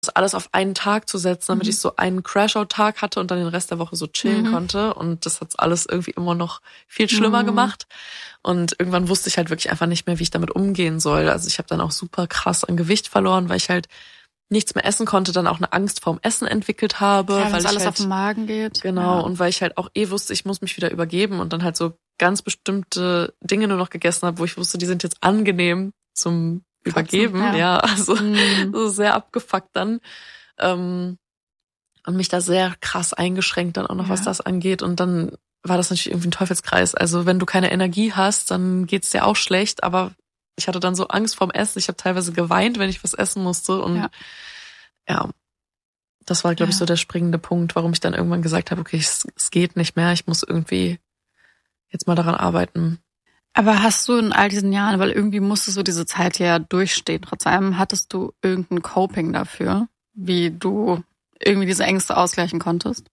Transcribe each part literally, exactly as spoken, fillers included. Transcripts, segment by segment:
alles auf einen Tag zu setzen, damit mhm. ich so einen Crashout-Tag hatte und dann den Rest der Woche so chillen mhm. konnte. Und das hat alles irgendwie immer noch viel schlimmer mhm. gemacht. Und irgendwann wusste ich halt wirklich einfach nicht mehr, wie ich damit umgehen soll. Also ich habe dann auch super krass an Gewicht verloren, weil ich halt nichts mehr essen konnte, dann auch eine Angst vorm Essen entwickelt habe. Ja, weil es alles halt, auf den Magen geht. Genau, ja. Und weil ich halt auch eh wusste, ich muss mich wieder übergeben und dann halt so ganz bestimmte Dinge nur noch gegessen habe, wo ich wusste, die sind jetzt angenehm zum Übergeben. Ja, ja also mhm. so sehr abgefuckt dann. Ähm, und mich da sehr krass eingeschränkt dann auch noch, ja. was das angeht. Und dann war das natürlich irgendwie ein Teufelskreis. Also wenn du keine Energie hast, dann geht's dir auch schlecht, aber ich hatte dann so Angst vorm Essen. Ich habe teilweise geweint, wenn ich was essen musste. Und ja, ja das war, glaube ja. ich, so der springende Punkt, warum ich dann irgendwann gesagt habe, okay, es, es geht nicht mehr. Ich muss irgendwie jetzt mal daran arbeiten. Aber hast du in all diesen Jahren, weil irgendwie musstest du diese Zeit ja durchstehen, trotz allem, hattest du irgendein Coping dafür, wie du irgendwie diese Ängste ausgleichen konntest?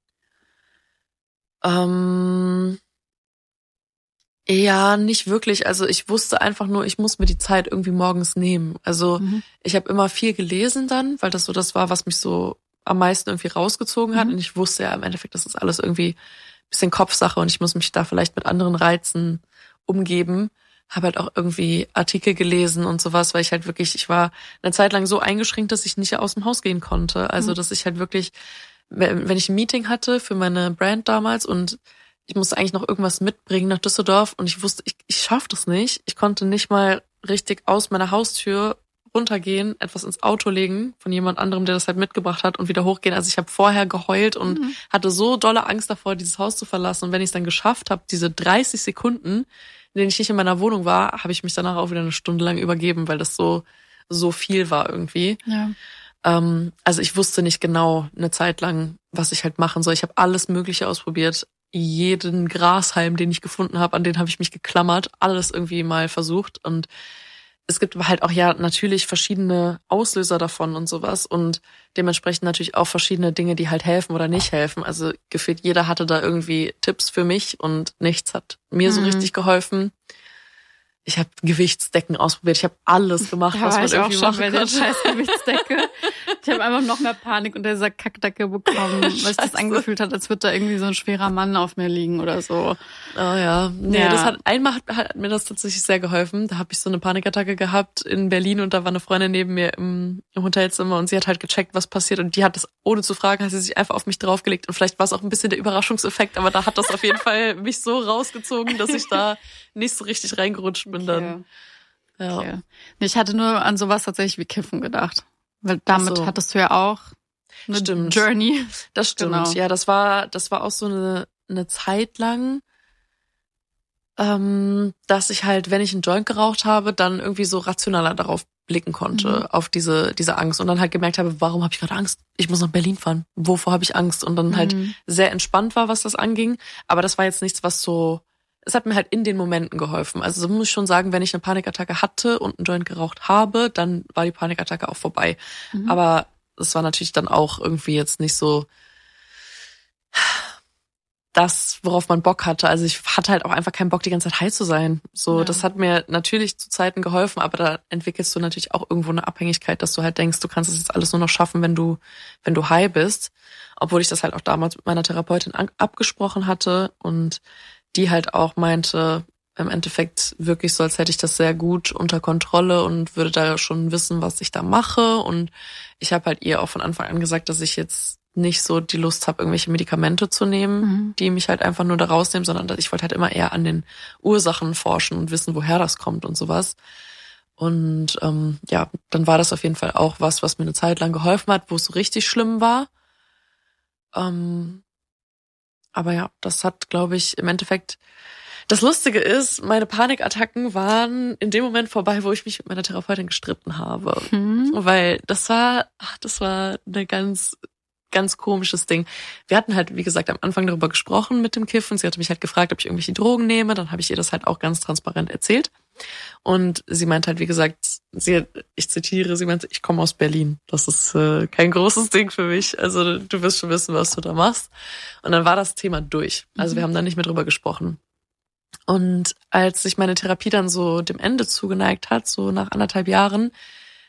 Ähm... Ja, nicht wirklich. Also ich wusste einfach nur, ich muss mir die Zeit irgendwie morgens nehmen. Also mhm. ich habe immer viel gelesen dann, weil das so das war, was mich so am meisten irgendwie rausgezogen hat. Mhm. Und ich wusste ja im Endeffekt, das ist alles irgendwie ein bisschen Kopfsache und ich muss mich da vielleicht mit anderen Reizen umgeben. Habe halt auch irgendwie Artikel gelesen und sowas, weil ich halt wirklich, ich war eine Zeit lang so eingeschränkt, dass ich nicht aus dem Haus gehen konnte. Also mhm. dass ich halt wirklich, wenn ich ein Meeting hatte für meine Brand damals und ich musste eigentlich noch irgendwas mitbringen nach Düsseldorf und ich wusste, ich, ich schaff das nicht. Ich konnte nicht mal richtig aus meiner Haustür runtergehen, etwas ins Auto legen von jemand anderem, der das halt mitgebracht hat und wieder hochgehen. Also ich habe vorher geheult und mhm. hatte so dolle Angst davor, dieses Haus zu verlassen. Und wenn ich es dann geschafft habe, diese dreißig Sekunden, in denen ich nicht in meiner Wohnung war, habe ich mich danach auch wieder eine Stunde lang übergeben, weil das so so viel war irgendwie. Ja. Ähm, also ich wusste nicht genau eine Zeit lang, was ich halt machen soll. Ich habe alles Mögliche ausprobiert. Jeden Grashalm, den ich gefunden habe, an den habe ich mich geklammert, alles irgendwie mal versucht. Und es gibt halt auch ja natürlich verschiedene Auslöser davon und sowas und dementsprechend natürlich auch verschiedene Dinge, die halt helfen oder nicht helfen. Also gefühlt jeder hatte da irgendwie Tipps für mich und nichts hat mir mhm. so richtig geholfen. Ich habe Gewichtsdecken ausprobiert. Ich habe alles gemacht, da was war man ich irgendwie auch schon machen bei konnte. der scheiß Gewichtsdecke. Ich habe einfach noch mehr Panik unter dieser Kackdecke bekommen, weil sich das angefühlt hat, als würde da irgendwie so ein schwerer Mann auf mir liegen oder so. Oh ja, nee, ja. das hat einmal hat, hat mir das tatsächlich sehr geholfen. Da habe ich so eine Panikattacke gehabt in Berlin und da war eine Freundin neben mir im, im Hotelzimmer und sie hat halt gecheckt, was passiert und die hat das ohne zu fragen, hat sie sich einfach auf mich draufgelegt und vielleicht war es auch ein bisschen der Überraschungseffekt, aber da hat das auf jeden Fall mich so rausgezogen, dass ich da nicht so richtig reingerutscht bin dann. Okay. Ja. Okay. Ich hatte nur an sowas tatsächlich wie Kiffen gedacht. Weil damit so. Hattest du ja auch eine stimmt. Journey. Das stimmt. Genau. Ja, das war, das war auch so eine, eine Zeit lang, ähm, dass ich halt, wenn ich einen Joint geraucht habe, dann irgendwie so rationaler darauf blicken konnte, mhm. auf diese, diese Angst. Und dann halt gemerkt habe, warum habe ich gerade Angst? Ich muss nach Berlin fahren. Wovor habe ich Angst? Und dann mhm. halt sehr entspannt war, was das anging. Aber das war jetzt nichts, was so, es hat mir halt in den Momenten geholfen. Also so muss ich schon sagen, wenn ich eine Panikattacke hatte und einen Joint geraucht habe, dann war die Panikattacke auch vorbei. Mhm. Aber es war natürlich dann auch irgendwie jetzt nicht so das, worauf man Bock hatte. Also ich hatte halt auch einfach keinen Bock, die ganze Zeit high zu sein. So, ja. Das hat mir natürlich zu Zeiten geholfen, aber da entwickelst du natürlich auch irgendwo eine Abhängigkeit, dass du halt denkst, du kannst es jetzt alles nur noch schaffen, wenn du, wenn du high bist. Obwohl ich das halt auch damals mit meiner Therapeutin an- abgesprochen hatte und die halt auch meinte, im Endeffekt wirklich so, als hätte ich das sehr gut unter Kontrolle und würde da schon wissen, was ich da mache. Und ich habe halt ihr auch von Anfang an gesagt, dass ich jetzt nicht so die Lust habe, irgendwelche Medikamente zu nehmen, mhm. die mich halt einfach nur da rausnehmen, sondern ich wollte halt immer eher an den Ursachen forschen und wissen, woher das kommt und sowas. Und ähm, ja, dann war das auf jeden Fall auch was, was mir eine Zeit lang geholfen hat, wo es so richtig schlimm war. Ähm, aber ja, das hat, glaube ich, im Endeffekt... Das Lustige ist, meine Panikattacken waren in dem Moment vorbei, wo ich mich mit meiner Therapeutin gestritten habe. Mhm. Weil das war, ach, das war eine ganz, ganz komisches Ding. Wir hatten halt, wie gesagt, am Anfang darüber gesprochen mit dem Kiffen. Sie hatte mich halt gefragt, ob ich irgendwelche Drogen nehme. Dann habe ich ihr das halt auch ganz transparent erzählt. Und sie meinte halt, wie gesagt, sie, ich zitiere, sie meinte, ich komme aus Berlin. Das ist äh, kein großes Ding für mich. Also du wirst schon wissen, was du da machst. Und dann war das Thema durch. Also mhm. wir haben da nicht mehr drüber gesprochen. Und als sich meine Therapie dann so dem Ende zugeneigt hat, so nach anderthalb Jahren,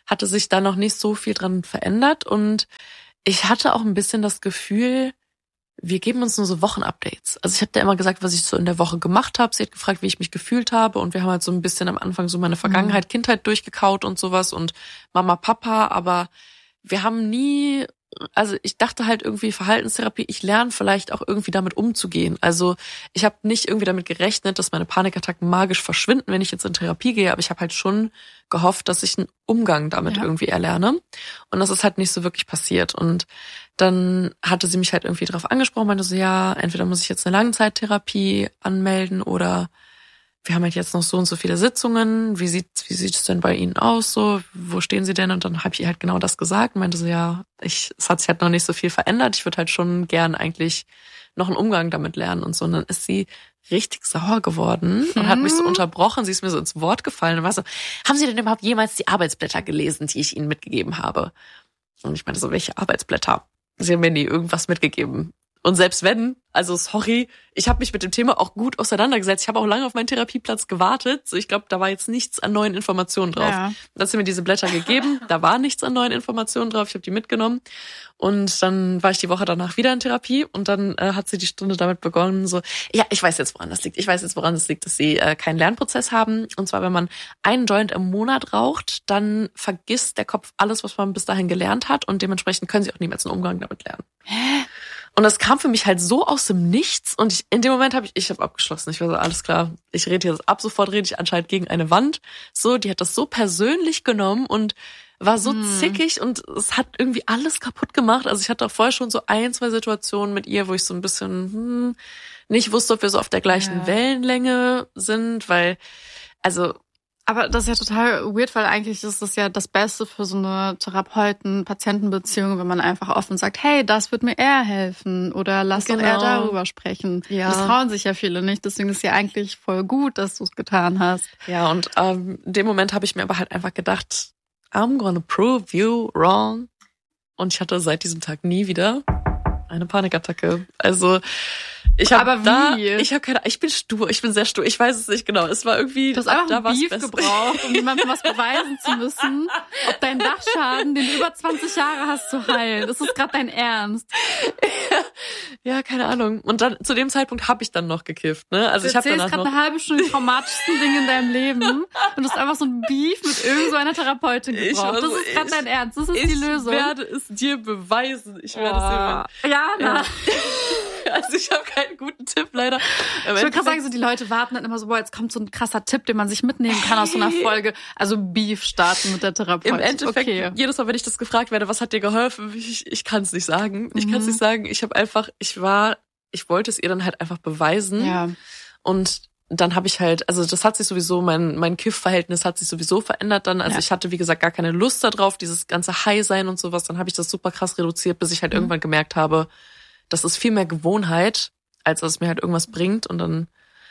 hatte sich da noch nicht so viel dran verändert und ich hatte auch ein bisschen das Gefühl, wir geben uns nur so Wochenupdates. Also ich habe da immer gesagt, was ich so in der Woche gemacht habe. Sie hat gefragt, wie ich mich gefühlt habe und wir haben halt so ein bisschen am Anfang so meine Vergangenheit, mhm. Kindheit durchgekaut und sowas und Mama, Papa, aber wir haben nie, also ich dachte halt irgendwie Verhaltenstherapie, ich lerne vielleicht auch irgendwie damit umzugehen. Also ich habe nicht irgendwie damit gerechnet, dass meine Panikattacken magisch verschwinden, wenn ich jetzt in Therapie gehe, aber ich habe halt schon gehofft, dass ich einen Umgang damit ja. irgendwie erlerne. Und das ist halt nicht so wirklich passiert. Und dann hatte sie mich halt irgendwie darauf angesprochen, meinte so, ja, entweder muss ich jetzt eine Langzeittherapie anmelden oder wir haben halt jetzt noch so und so viele Sitzungen. Wie sieht wie sieht es denn bei Ihnen aus? So, wo stehen Sie denn? Und dann habe ich ihr halt genau das gesagt und meinte so, ja, ich, es hat sich halt noch nicht so viel verändert. Ich würde halt schon gern eigentlich noch einen Umgang damit lernen und so. Und dann ist sie richtig sauer geworden und mhm. hat mich so unterbrochen. Sie ist mir so ins Wort gefallen und war so, haben Sie denn überhaupt jemals die Arbeitsblätter gelesen, die ich Ihnen mitgegeben habe? Und ich meinte so, welche Arbeitsblätter? Sie haben mir nie irgendwas mitgegeben. Und selbst wenn, also sorry, ich habe mich mit dem Thema auch gut auseinandergesetzt. Ich habe auch lange auf meinen Therapieplatz gewartet. So, ich glaube, da war jetzt nichts an neuen Informationen drauf. Ja. Dann hat sie mir diese Blätter gegeben. Da war nichts an neuen Informationen drauf. Ich habe die mitgenommen. Und dann war ich die Woche danach wieder in Therapie. Und dann äh, hat sie die Stunde damit begonnen, so, ja, ich weiß jetzt, woran das liegt. Ich weiß jetzt, woran das liegt, dass sie äh, keinen Lernprozess haben. Und zwar, wenn man einen Joint im Monat raucht, dann vergisst der Kopf alles, was man bis dahin gelernt hat. Und dementsprechend können sie auch niemals einen Umgang damit lernen. Hä? Und das kam für mich halt so aus dem Nichts und ich, in dem Moment habe ich, ich habe abgeschlossen. Ich war so, alles klar, ich rede jetzt ab sofort, rede ich anscheinend gegen eine Wand. So, die hat das so persönlich genommen und war so hm. zickig und es hat irgendwie alles kaputt gemacht. Also ich hatte auch vorher schon so ein, zwei Situationen mit ihr, wo ich so ein bisschen hm, nicht wusste, ob wir so auf der gleichen ja. Wellenlänge sind, weil, also... Aber das ist ja total weird, weil eigentlich ist das ja das Beste für so eine Therapeuten-Patienten-Beziehung, wenn man einfach offen sagt, hey, das wird mir eher helfen oder lass genau. doch eher darüber sprechen. Ja. Das trauen sich ja viele nicht, deswegen ist es ja eigentlich voll gut, dass du es getan hast. Ja, und ähm, in dem Moment habe ich mir aber halt einfach gedacht, I'm gonna prove you wrong. Und ich hatte seit diesem Tag nie wieder eine Panikattacke. Also ich habe da, ich habe keine, ich bin stur, ich bin sehr stur. Ich weiß es nicht genau. Es war irgendwie, du hast einfach da ein Beef gebraucht, um jemandem was beweisen zu müssen, ob dein Dachschaden, den du über zwanzig Jahre hast, zu heilen. Das ist gerade dein Ernst. Ja, ja, keine Ahnung. Und dann zu dem Zeitpunkt habe ich dann noch gekifft, ne? Also du ich habe dann gerade eine halbe Stunde die traumatischsten Dinge in deinem Leben und du hast einfach so ein Beef mit irgend so einer Therapeutin gebraucht. Das ist gerade dein Ernst. Das ist die Lösung. Ich werde es dir beweisen. Ich werde oh. es dir. Ja, na. Ja. Also ich habe keinen guten Tipp, leider. Ich würde gerade sagen, so die Leute warten dann immer so, boah, jetzt kommt so ein krasser Tipp, den man sich mitnehmen kann aus so einer Folge. Also Beef starten mit der Therapeutin. Im Endeffekt, okay. Jedes Mal, wenn ich das gefragt werde, was hat dir geholfen, ich, ich kann es nicht sagen. Ich mhm. kann es nicht sagen. Ich habe einfach, ich war, ich wollte es ihr dann halt einfach beweisen. Ja. Und dann habe ich halt, also das hat sich sowieso, mein mein Kiff-Verhältnis hat sich sowieso verändert dann. Also ja. ich hatte, wie gesagt, gar keine Lust darauf, dieses ganze High-Sein und sowas. Dann habe ich das super krass reduziert, bis ich halt mhm. irgendwann gemerkt habe, das ist viel mehr Gewohnheit, als dass es mir halt irgendwas bringt. Und dann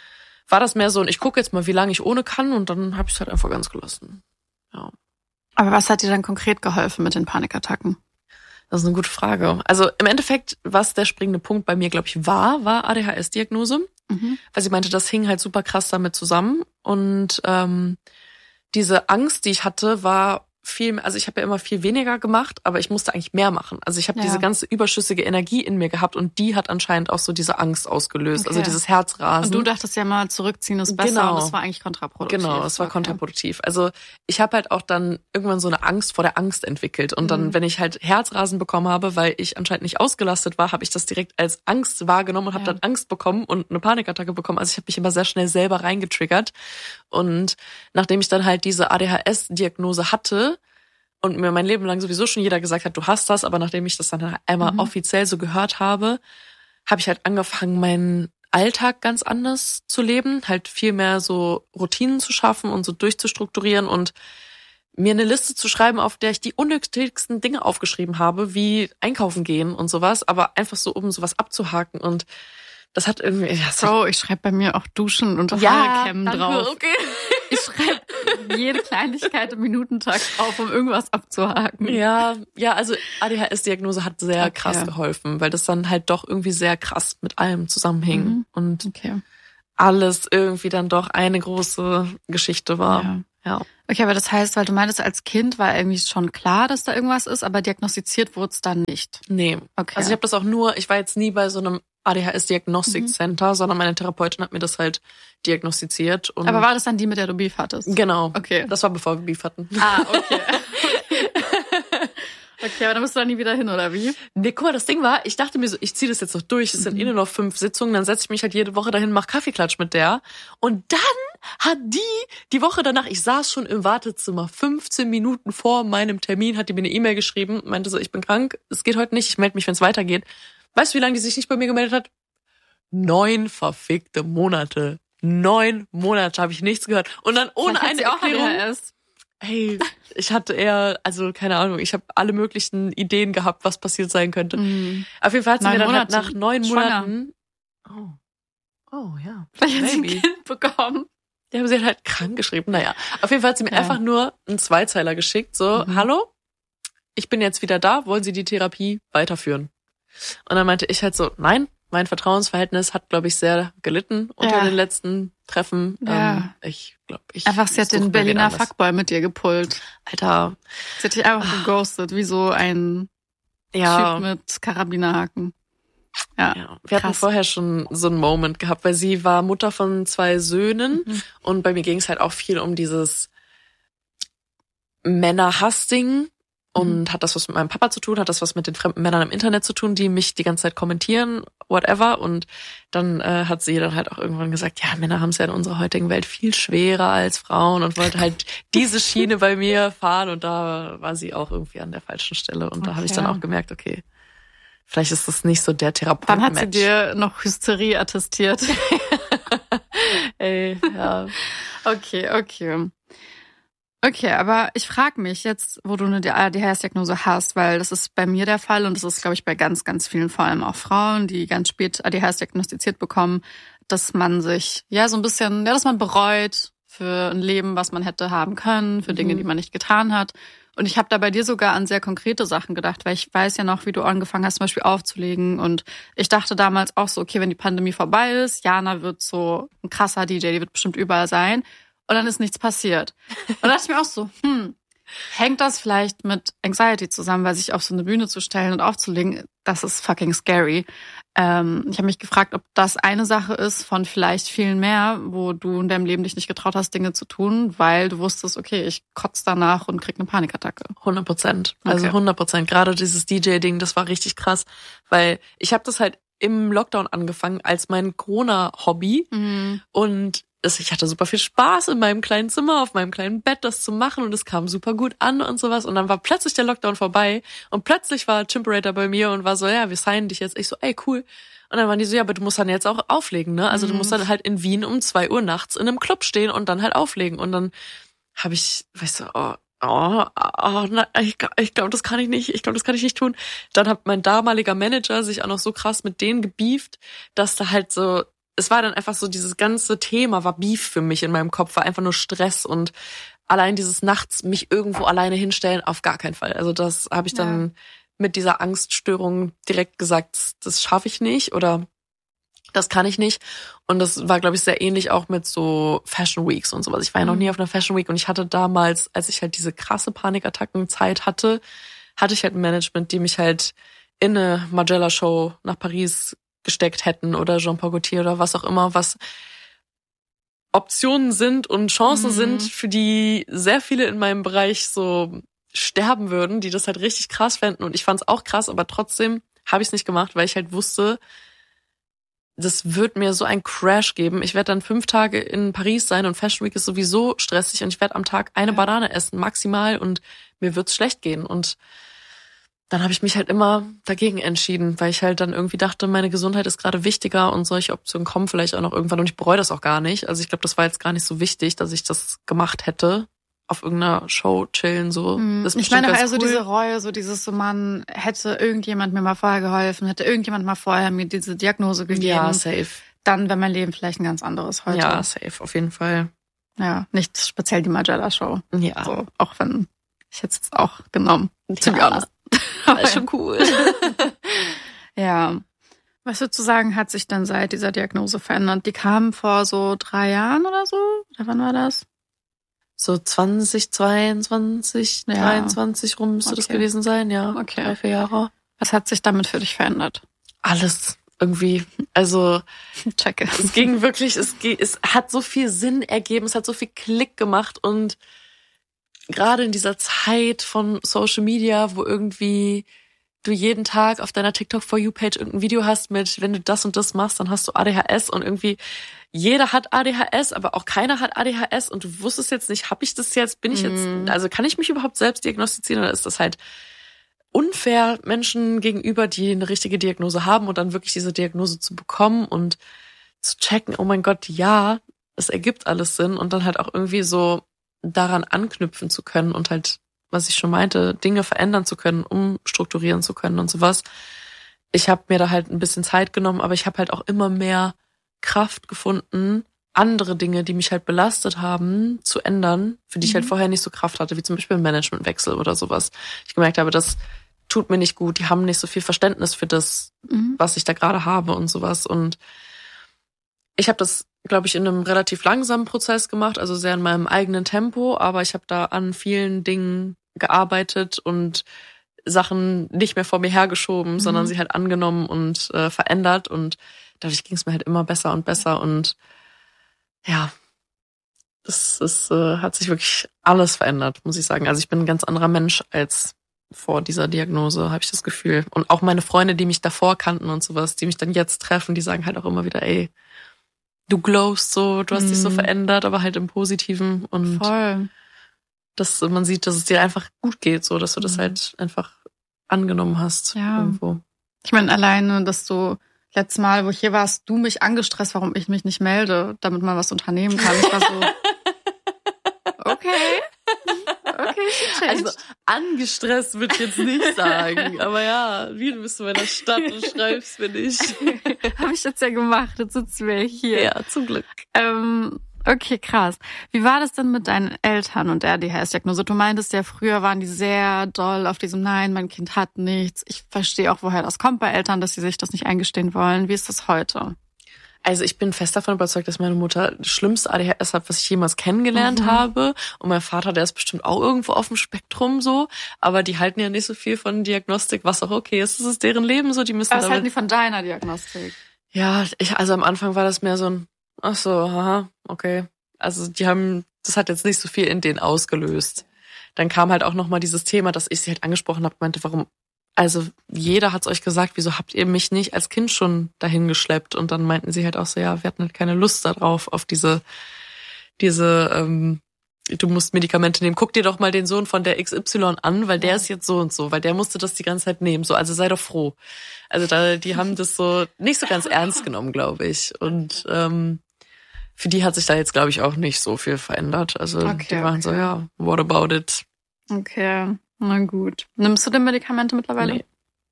war das mehr so, und ich gucke jetzt mal, wie lange ich ohne kann. Und dann habe ich es halt einfach ganz gelassen. Ja. Aber was hat dir dann konkret geholfen mit den Panikattacken? Das ist eine gute Frage. Also im Endeffekt, was der springende Punkt bei mir, glaube ich, war, war A D H S-Diagnose. Mhm. Weil sie meinte, das hing halt super krass damit zusammen. Und ähm, diese Angst, die ich hatte, war viel mehr, also ich habe ja immer viel weniger gemacht, aber ich musste eigentlich mehr machen. Also ich habe ja. diese ganze überschüssige Energie in mir gehabt und die hat anscheinend auch so diese Angst ausgelöst, okay. also dieses Herzrasen. Und du dachtest ja mal, zurückziehen ist besser genau. und das war eigentlich kontraproduktiv. Genau, es war okay. kontraproduktiv. Also ich habe halt auch dann irgendwann so eine Angst vor der Angst entwickelt und mhm. dann, wenn ich halt Herzrasen bekommen habe, weil ich anscheinend nicht ausgelastet war, habe ich das direkt als Angst wahrgenommen und habe ja. dann Angst bekommen und eine Panikattacke bekommen. Also ich habe mich immer sehr schnell selber reingetriggert und nachdem ich dann halt diese A D H S-Diagnose hatte, und mir mein Leben lang sowieso schon jeder gesagt hat, du hast das, aber nachdem ich das dann einmal mhm. offiziell so gehört habe, habe ich halt angefangen, meinen Alltag ganz anders zu leben, halt viel mehr so Routinen zu schaffen und so durchzustrukturieren und mir eine Liste zu schreiben, auf der ich die unnötigsten Dinge aufgeschrieben habe, wie einkaufen gehen und sowas, aber einfach so, um sowas abzuhaken und das hat irgendwie... Ja, Bro, ich schreibe bei mir auch Duschen und ja, Haare kämmen danke, drauf. Okay. Ich schreibe jede Kleinigkeit im Minutentakt auf, um irgendwas abzuhaken. Ja, ja, also A D H S-Diagnose hat sehr okay. krass geholfen, weil das dann halt doch irgendwie sehr krass mit allem zusammenhing mhm. und okay. alles irgendwie dann doch eine große Geschichte war. Ja. Ja. Okay, aber das heißt, weil du meintest, als Kind war irgendwie schon klar, dass da irgendwas ist, aber diagnostiziert wurde es dann nicht. Nee. Okay. Also ich habe das auch nur, ich war jetzt nie bei so einem A D H S-Diagnostik-Center, mhm. sondern meine Therapeutin hat mir das halt diagnostiziert. Und aber war das dann die, mit der du Beef hattest? Genau. Okay. Das war bevor wir Beef hatten. Ah, okay. Okay, aber dann bist du da nie wieder hin, oder wie? Nee, guck mal, das Ding war, ich dachte mir so, ich ziehe das jetzt noch durch, es sind mhm. eh nur noch fünf Sitzungen, dann setze ich mich halt jede Woche dahin, mach Kaffeeklatsch mit der. Und dann hat die, die Woche danach, ich saß schon im Wartezimmer, fünfzehn Minuten vor meinem Termin, hat die mir eine E-Mail geschrieben, meinte so, ich bin krank, es geht heute nicht, ich melde mich, wenn es weitergeht. Weißt du, wie lange die sich nicht bei mir gemeldet hat? Neun verfickte Monate. Neun Monate habe ich nichts gehört. Und dann ohne eine Erklärung. A D H S. Hey, ich hatte eher, also keine Ahnung, ich habe alle möglichen Ideen gehabt, was passiert sein könnte. Mhm. Auf jeden Fall hat sie mir dann halt nach neun Schwanger. Monaten... Oh, oh ja. Vielleicht hat sie ein Kind bekommen. Ja, aber sie hat halt krank geschrieben. Naja, auf jeden Fall hat sie mir ja. einfach nur einen Zweizeiler geschickt. So, mhm. hallo, ich bin jetzt wieder da, wollen Sie die Therapie weiterführen? Und dann meinte ich halt so, nein, mein Vertrauensverhältnis hat, glaube ich, sehr gelitten unter ja. den letzten Treffen. Ja. Ähm, ich glaube, ich... Einfach, sie hat den Berliner Fuckboy mit dir gepullt. Alter. Sie hat dich einfach geghostet, wie so ein ja. Typ mit Karabinerhaken. Ja, ja. Wir hatten vorher schon so einen Moment gehabt, weil sie war Mutter von zwei Söhnen mhm. und bei mir ging es halt auch viel um dieses Männerhassding. Und hat das was mit meinem Papa zu tun, hat das was mit den fremden Männern im Internet zu tun, die mich die ganze Zeit kommentieren, whatever. Und dann äh, hat sie dann halt auch irgendwann gesagt, ja, Männer haben es ja in unserer heutigen Welt viel schwerer als Frauen und wollte halt diese Schiene bei mir fahren. Und da war sie auch irgendwie an der falschen Stelle. Und da okay. habe ich dann auch gemerkt, okay, vielleicht ist das nicht so der Therapeut. Dann hat sie dir noch Hysterie attestiert. Ey, ja. Okay, okay. Okay, aber ich frage mich jetzt, wo du eine A D H S-Diagnose hast, weil das ist bei mir der Fall und das ist, glaube ich, bei ganz, ganz vielen, vor allem auch Frauen, die ganz spät A D H S diagnostiziert bekommen, dass man sich, ja, so ein bisschen, ja, dass man bereut für ein Leben, was man hätte haben können, für Dinge, mhm. die man nicht getan hat. Und ich habe da bei dir sogar an sehr konkrete Sachen gedacht, weil ich weiß ja noch, wie du angefangen hast, zum Beispiel aufzulegen. Und ich dachte damals auch so, okay, wenn die Pandemie vorbei ist, Jana wird so ein krasser D J, die wird bestimmt überall sein. Und dann ist nichts passiert. Und da dachte ich mir auch so, hm, hängt das vielleicht mit Anxiety zusammen, weil sich auf so eine Bühne zu stellen und aufzulegen, das ist fucking scary. Ähm, ich habe mich gefragt, ob das eine Sache ist von vielleicht vielen mehr, wo du in deinem Leben dich nicht getraut hast, Dinge zu tun, weil du wusstest, okay, ich kotze danach und krieg eine Panikattacke. hundert Prozent. Also okay. hundert Prozent. Gerade dieses D J-Ding, das war richtig krass, weil ich habe das halt im Lockdown angefangen als mein Corona-Hobby mhm. und ich hatte super viel Spaß in meinem kleinen Zimmer, auf meinem kleinen Bett, das zu machen und es kam super gut an und sowas. Und dann war plötzlich der Lockdown vorbei und plötzlich war Chimperator bei mir und war so, ja, wir signen dich jetzt. Ich so, ey, cool. Und dann waren die so, ja, aber du musst dann jetzt auch auflegen, ne? Also mhm. du musst dann halt in Wien um zwei Uhr nachts in einem Club stehen und dann halt auflegen. Und dann habe ich, weißt du, oh, oh, oh na, ich, ich glaube, das kann ich nicht. Ich glaube, das kann ich nicht tun. Dann hat mein damaliger Manager sich auch noch so krass mit denen gebieft, dass da halt so, es war dann einfach so, dieses ganze Thema war Beef für mich in meinem Kopf, war einfach nur Stress und allein dieses nachts mich irgendwo alleine hinstellen, auf gar keinen Fall. Also das habe ich dann ja. mit dieser Angststörung direkt gesagt, das schaffe ich nicht oder das kann ich nicht. Und das war, glaube ich, sehr ähnlich auch mit so Fashion Weeks und sowas. Ich war ja noch nie auf einer Fashion Week und ich hatte damals, als ich halt diese krasse Panikattackenzeit hatte, hatte ich halt ein Management, die mich halt in eine Margiela-Show nach Paris gesteckt hätten oder Jean-Paul Gaultier oder was auch immer, was Optionen sind und Chancen mhm. sind, für die sehr viele in meinem Bereich so sterben würden, die das halt richtig krass fänden. Und ich fand es auch krass, aber trotzdem habe ich es nicht gemacht, weil ich halt wusste, das wird mir so einen Crash geben. Ich werde dann fünf Tage in Paris sein und Fashion Week ist sowieso stressig und ich werde am Tag eine Banane essen, maximal, und mir wird's schlecht gehen. Und dann habe ich mich halt immer dagegen entschieden, weil ich halt dann irgendwie dachte, meine Gesundheit ist gerade wichtiger und solche Optionen kommen vielleicht auch noch irgendwann und ich bereue das auch gar nicht. Also ich glaube, das war jetzt gar nicht so wichtig, dass ich das gemacht hätte, auf irgendeiner Show chillen, so. Mhm. Das ist ich meine auch eher so cool. diese Reue, so dieses so, Mann, hätte irgendjemand mir mal vorher geholfen, hätte irgendjemand mal vorher mir diese Diagnose gegeben. Ja, safe. Dann wäre mein Leben vielleicht ein ganz anderes heute. Ja, safe, auf jeden Fall. Ja, nicht speziell die Margiela-Show. Ja. So, auch wenn ich hätte es auch genommen. Ja. Das ist schon cool. Ja. Was würdest du sagen, hat sich dann seit dieser Diagnose verändert? Die kam vor so drei Jahren oder so? Oder wann war das? So zwanzig zweiundzwanzig, ja. dreiundzwanzig rum müsste okay. das gewesen sein, ja. Okay. Drei, vier Jahre. Was hat sich damit für dich verändert? Alles irgendwie. Also Checke. Es ging wirklich, es, es hat so viel Sinn ergeben, es hat so viel Klick gemacht und gerade in dieser Zeit von Social Media, wo irgendwie du jeden Tag auf deiner TikTok-For You-Page irgendein Video hast mit, wenn du das und das machst, dann hast du A D H S und irgendwie jeder hat A D H S, aber auch keiner hat A D H S und du wusstest jetzt nicht, hab ich das jetzt, bin ich jetzt, mm. also kann ich mich überhaupt selbst diagnostizieren oder ist das halt unfair Menschen gegenüber, die eine richtige Diagnose haben und dann wirklich diese Diagnose zu bekommen und zu checken, oh mein Gott, ja, es ergibt alles Sinn und dann halt auch irgendwie so daran anknüpfen zu können und halt, was ich schon meinte, Dinge verändern zu können, umstrukturieren zu können und sowas. Ich habe mir da halt ein bisschen Zeit genommen, aber ich habe halt auch immer mehr Kraft gefunden, andere Dinge, die mich halt belastet haben, zu ändern, für die ich mhm. halt vorher nicht so Kraft hatte, wie zum Beispiel ein Managementwechsel oder sowas. Ich gemerkt habe, das tut mir nicht gut, die haben nicht so viel Verständnis für das, mhm. was ich da gerade habe und sowas. Und ich habe das, glaube ich, in einem relativ langsamen Prozess gemacht, also sehr in meinem eigenen Tempo, aber ich habe da an vielen Dingen gearbeitet und Sachen nicht mehr vor mir hergeschoben, mhm. sondern sie halt angenommen und äh, verändert und dadurch ging es mir halt immer besser und besser und ja, das, das äh, hat sich wirklich alles verändert, muss ich sagen. Also ich bin ein ganz anderer Mensch als vor dieser Diagnose, habe ich das Gefühl. Und auch meine Freunde, die mich davor kannten und sowas, die mich dann jetzt treffen, die sagen halt auch immer wieder, ey, du glowst so, du hast mhm. dich so verändert, aber halt im Positiven und voll. Dass man sieht, dass es dir einfach gut geht, so dass du das mhm. halt einfach angenommen hast. Ja. Irgendwo. Ich meine, alleine, dass du letztes Mal, wo ich hier war, hast du mich angestresst, warum ich mich nicht melde, damit man was unternehmen kann. Ich war so, okay. Okay, also angestresst würde ich jetzt nicht sagen, aber ja, wie du bist in meiner Stadt und schreibst mir nicht. Habe ich jetzt ja gemacht, jetzt sitzen wir hier. Ja, zum Glück. Ähm, okay, krass. Wie war das denn mit deinen Eltern und der A D H S-Diagnose? Du meintest ja, früher waren die sehr doll auf diesem Nein, mein Kind hat nichts. Ich verstehe auch, woher das kommt bei Eltern, dass sie sich das nicht eingestehen wollen. Wie ist das heute? Also ich bin fest davon überzeugt, dass meine Mutter das schlimmste A D H S hat, was ich jemals kennengelernt mhm. habe. Und mein Vater, der ist bestimmt auch irgendwo auf dem Spektrum so. Aber die halten ja nicht so viel von Diagnostik, was auch okay ist. Das ist deren Leben so. Die müssen aber was halten die von deiner Diagnostik? Ja, ich, also am Anfang war das mehr so ein, ach so, haha, okay. Also die haben, das hat jetzt nicht so viel in denen ausgelöst. Dann kam halt auch nochmal dieses Thema, dass ich sie halt angesprochen habe, meinte, warum, also jeder hat's euch gesagt, wieso habt ihr mich nicht als Kind schon dahin geschleppt? Und dann meinten sie halt auch so, ja, wir hatten halt keine Lust darauf, auf diese, diese, ähm, du musst Medikamente nehmen. Guck dir doch mal den Sohn von der X Y an, weil der ist jetzt so und so, weil der musste das die ganze Zeit nehmen. So, also sei doch froh. Also da, die haben das so nicht so ganz ernst genommen, glaube ich. Und ähm, für die hat sich da jetzt, glaube ich, auch nicht so viel verändert. Also okay, die waren okay. so, ja, what about it? Okay, na gut. Nimmst du denn Medikamente mittlerweile? Nee.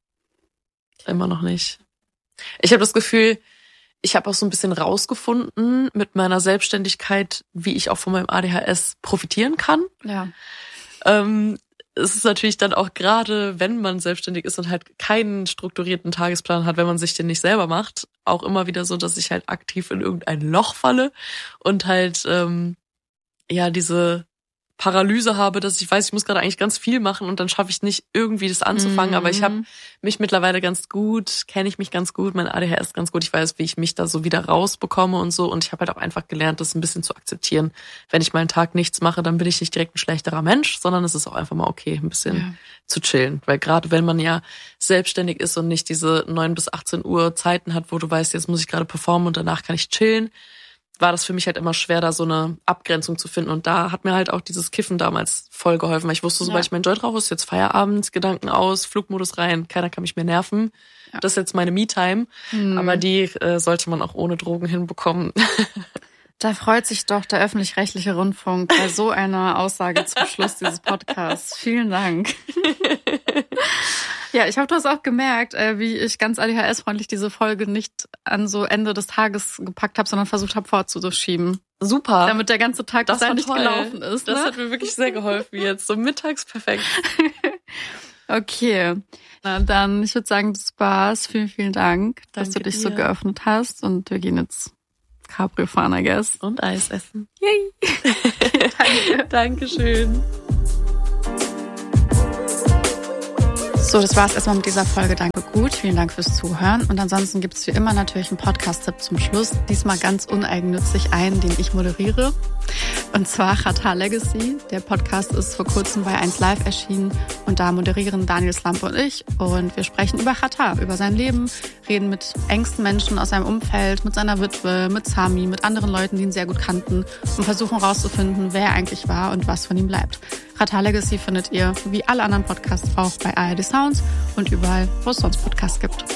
Immer noch nicht. Ich habe das Gefühl, ich habe auch so ein bisschen rausgefunden mit meiner Selbstständigkeit, wie ich auch von meinem A D H S profitieren kann. Ja. Ähm, es ist natürlich dann auch gerade, wenn man selbstständig ist und halt keinen strukturierten Tagesplan hat, wenn man sich den nicht selber macht, auch immer wieder so, dass ich halt aktiv in irgendein Loch falle und halt ähm, ja diese Paralyse habe, dass ich weiß, ich muss gerade eigentlich ganz viel machen und dann schaffe ich nicht irgendwie das anzufangen, mhm. aber ich habe mich mittlerweile ganz gut, kenne ich mich ganz gut, mein A D H S ganz gut, ich weiß, wie ich mich da so wieder rausbekomme und so und ich habe halt auch einfach gelernt, das ein bisschen zu akzeptieren. Wenn ich mal einen Tag nichts mache, dann bin ich nicht direkt ein schlechterer Mensch, sondern es ist auch einfach mal okay, ein bisschen ja. zu chillen, weil gerade wenn man ja selbstständig ist und nicht diese neun bis achtzehn Uhr Zeiten hat, wo du weißt, jetzt muss ich gerade performen und danach kann ich chillen, war das für mich halt immer schwer, da so eine Abgrenzung zu finden. Und da hat mir halt auch dieses Kiffen damals voll geholfen, weil ich wusste, sobald ja. ich meinen Joint rauche, ist jetzt Feierabend, Gedanken aus, Flugmodus rein, keiner kann mich mehr nerven. Ja. Das ist jetzt meine Me-Time, mhm. aber die äh, sollte man auch ohne Drogen hinbekommen. Da freut sich doch der öffentlich-rechtliche Rundfunk bei so einer Aussage zum Schluss dieses Podcasts. Vielen Dank. Ja, ich habe das auch gemerkt, wie ich ganz A D H S-freundlich diese Folge nicht an so Ende des Tages gepackt habe, sondern versucht habe vorzuschieben. Super. Damit der ganze Tag das nicht toll. gelaufen ist. Ne? Das hat mir wirklich sehr geholfen jetzt. So mittags perfekt. Okay. Na dann, ich würde sagen, das war's. Vielen, vielen Dank, dass Danke du dich dir. so geöffnet hast. Und wir gehen jetzt Cabrio fahren, I guess. Und Eis essen. Yay! Danke. Dankeschön. So, das war's erstmal mit dieser Folge. Danke gut. Vielen Dank fürs Zuhören. Und ansonsten gibt's wie immer natürlich einen Podcast-Tipp zum Schluss. Diesmal ganz uneigennützig einen, den ich moderiere. Und zwar Xatar Legacy. Der Podcast ist vor kurzem bei eins Live erschienen. Und da moderieren Daniel Slampe und ich. Und wir sprechen über Xatar, über sein Leben, reden mit engsten Menschen aus seinem Umfeld, mit seiner Witwe, mit Sami, mit anderen Leuten, die ihn sehr gut kannten und versuchen rauszufinden, wer er eigentlich war und was von ihm bleibt. Xatar Legacy findet ihr, wie alle anderen Podcasts, auch bei A R D Sounds und überall, wo es sonst Podcasts gibt.